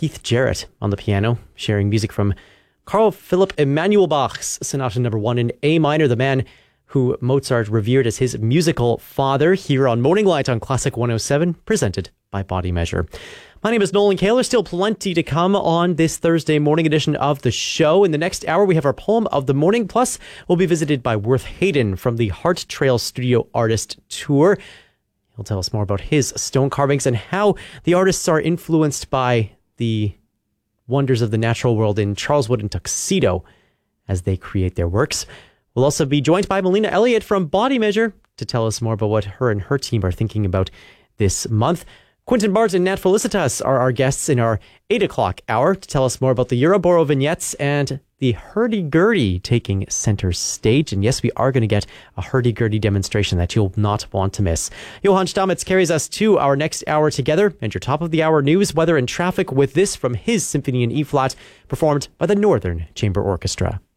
Heath Jarrett on the piano, sharing music from Carl Philipp Emanuel Bach's Sonata No. 1 in A minor, the man who Mozart revered as his musical father, here on Morning Light on Classic 107, presented by Body Measure. My name is Nolan Kaler. Still plenty to come on this Thursday morning edition of the show. In the next hour, we have our poem of the morning. Plus, we'll be visited by Worth Hayden from the Heart Trail Studio Artist Tour. He'll tell us more about his stone carvings and how the artists are influenced by the wonders of the natural world in Charleswood and Tuxedo as they create their works. We'll also be joined by Melina Elliott from Body Measure to tell us more about what her and her team are thinking about this month. Quentin Bart and Nat Felicitas are our guests in our 8 o'clock hour to tell us more about the Euroboro vignettes and the hurdy-gurdy taking center stage. And yes, we are going to get a hurdy-gurdy demonstration that you'll not want to miss. Johann Stamitz carries us to our next hour together, and your top of the hour news, weather and traffic with this from his Symphony in E-flat, performed by the Northern Chamber Orchestra.